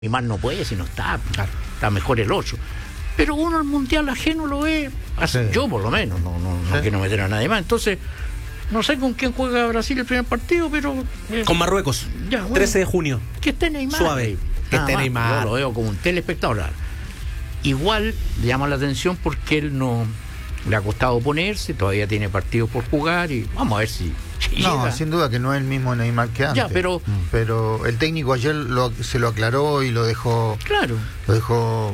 Neymar no puede si no está, claro, está mejor el 8. Pero uno el mundial ajeno lo ve, yo por lo menos, no quiero meter a nadie más. Entonces, no sé con quién juega Brasil el primer partido, pero... con Marruecos, ya, bueno, 13 de junio. Que esté Neymar. Suave, que esté Neymar. Yo lo veo como un telespectador. Igual le llama la atención porque él no le ha costado ponerse, todavía tiene partidos por jugar y vamos a ver si no, llega. Sin duda que no es el mismo Neymar que antes. Ya, pero el técnico ayer se lo aclaró y lo dejó. Claro. Lo dejó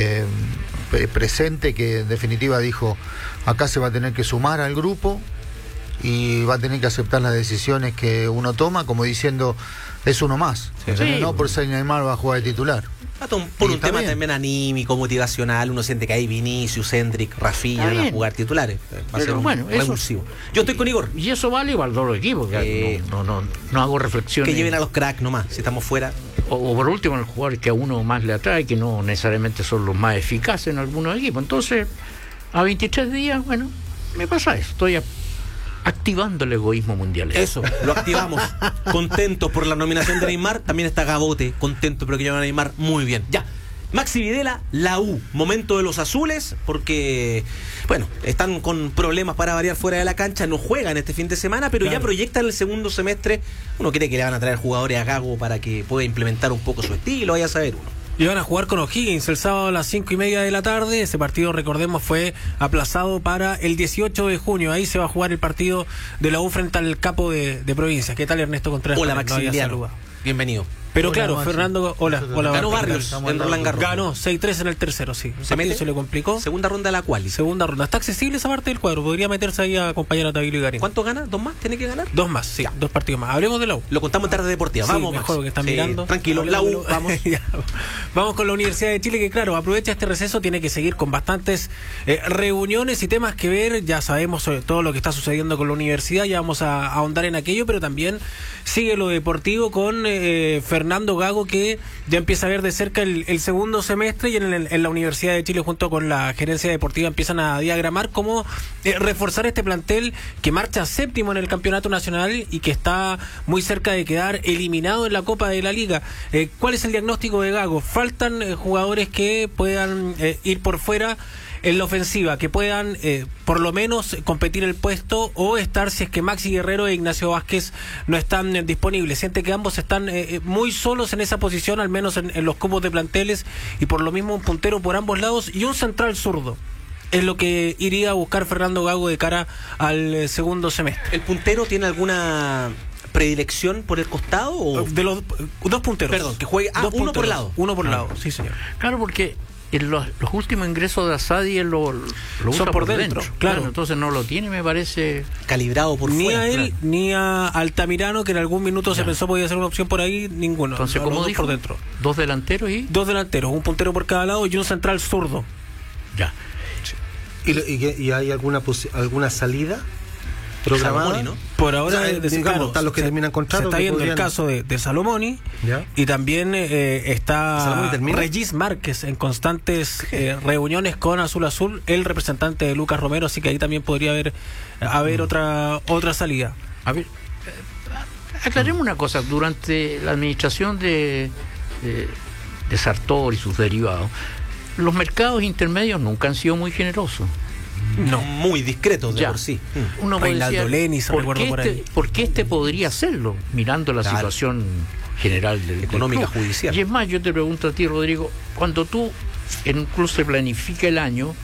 presente, que en definitiva dijo: acá se va a tener que sumar al grupo y va a tener que aceptar las decisiones que uno toma, como diciendo, es uno más. Sí. No por ser Neymar va a jugar de titular. Por un tema también anímico, motivacional, uno siente que hay Vinicius, Hendrick, Rafinha van a jugar titulares. Va a ser un revulsivo. Yo estoy con Igor. Y eso vale igual todos los equipos. No hago reflexiones. Que lleven a los cracks nomás, si estamos fuera. O por último, el jugador que a uno más le atrae, que no necesariamente son los más eficaces en algunos equipos. Entonces, a 23 días, bueno, me pasa eso. Estoy activando el egoísmo mundial. Eso, lo activamos. Contentos por la nominación de Neymar. También está Gabote, contento, pero que llevan a Neymar muy bien. Ya, Maxi Videla, la U. Momento de los azules, porque, bueno, están con problemas para variar fuera de la cancha. No juegan este fin de semana, pero claro, ya proyectan el segundo semestre. Uno cree que le van a traer jugadores a Gago para que pueda implementar un poco su estilo, vaya a saber uno. Y van a jugar con O'Higgins el sábado a las 5:30 de la tarde. Ese partido, recordemos, fue aplazado para el 18 de junio. Ahí se va a jugar el partido de la U frente al Capo de Provincia. ¿Qué tal, Ernesto Contreras? Hola, Maximiliano. Bienvenido. Pero hola, claro, Fernando, hola. Ganó Barrios en Roland Garros. Ganó 6-3 en el tercero, sí. Se le complicó. Segunda ronda de la quali. Segunda ronda. Está accesible esa parte del cuadro. Podría meterse ahí a acompañar a Tavilo y Garín. ¿Cuánto gana? ¿2 más? ¿Tiene que ganar? 2 más, sí. 2 partidos más. Hablemos de la U. Lo contamos en Tarde Deportiva. Sí, vamos, mejor que están mirando. Tranquilo, la U, vamos. Vamos con la Universidad de Chile, que claro, aprovecha este receso, tiene que seguir con bastantes reuniones y temas que ver. Ya sabemos sobre todo lo que está sucediendo con la universidad, ya vamos a ahondar en aquello, pero también sigue lo deportivo con Fernando Gago, que ya empieza a ver de cerca el segundo semestre, y en la Universidad de Chile, junto con la gerencia deportiva, empiezan a diagramar cómo reforzar este plantel que marcha séptimo en el campeonato nacional y que está muy cerca de quedar eliminado en la Copa de la Liga. ¿Cuál es el diagnóstico de Gago? Faltan jugadores que puedan ir por fuera en la ofensiva, que puedan por lo menos competir el puesto o estar, si es que Maxi Guerrero e Ignacio Vázquez no están disponibles. Siente que ambos están muy solos en esa posición, al menos en los cupos de planteles, y por lo mismo un puntero por ambos lados y un central zurdo. Es lo que iría a buscar Fernando Gago de cara al segundo semestre. ¿El puntero tiene alguna predilección por el costado? ¿O? De los 2 punteros. Perdón, que juegue uno por lado. Uno por lado, sí, señor. Claro, porque en los últimos ingresos de Asadi él lo usa por dentro. Claro, entonces no lo tiene, me parece calibrado por ni fuera. Ni a él, ni a Altamirano, que en algún minuto se pensó podía ser una opción por ahí, ninguno. Entonces, ¿cómo dijo? Por dentro. 2 delanteros y 2 delanteros, un puntero por cada lado y un central zurdo. Ya. ¿Y hay alguna salida programada? Salomoni, ¿no? Por ahora, digamos, están los que terminan contrato. Se está viendo el caso de Salomoni, ¿ya? Y también está Regis Márquez en constantes reuniones con Azul Azul, el representante de Lucas Romero, así que ahí también podría haber otra salida. A ver, aclaremos una cosa. Durante la administración de Sartor y sus derivados, los mercados intermedios nunca han sido muy generosos. No, muy discretos de por sí. Uno Reinaldo Lenis, recuerdo por ahí. ¿Por qué podría hacerlo, mirando la situación general del económica club judicial? Y es más, yo te pregunto a ti, Rodrigo, cuando tú en un club se planifica el año,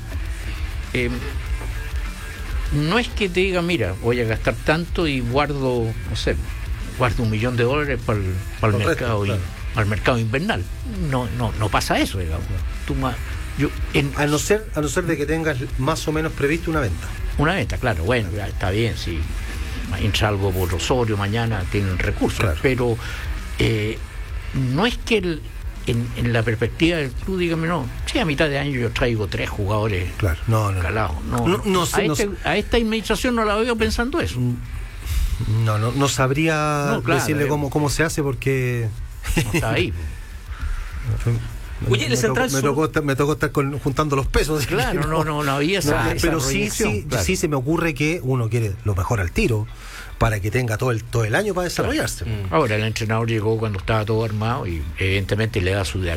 no es que te diga, mira, voy a gastar tanto y guardo $1 millón para el mercado, claro, al mercado invernal. No pasa eso, digamos. A no ser de que tengas más o menos previsto una venta. Una venta, claro, bueno, ya está bien, si entra algo por Osorio mañana tienen recursos, claro, pero no es que en la perspectiva del club dígame, no, si a mitad de año yo traigo 3 jugadores, claro, calados. A esta administración no la veo pensando eso. No sabría decirle cómo se hace, porque no está ahí. Oye, el Central me tocó estar juntando los pesos. Claro, no había esa pero proyección, claro. sí se me ocurre que uno quiere lo mejor al tiro para que tenga todo el año para desarrollarse. Ahora, el entrenador llegó cuando estaba todo armado y evidentemente le da su